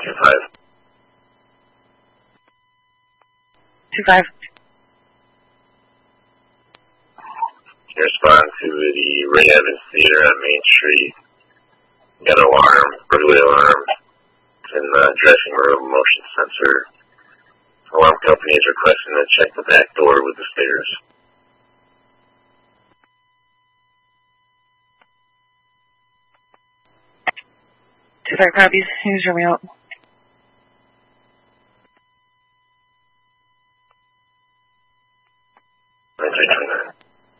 25. 25. Respond to the Ray Evans Theater on Main Street. Got an alarm, burglary alarm, in the dressing room, motion sensor. Alarm company is requesting to check the back door with the stairs. 25 copies. Here's your way out.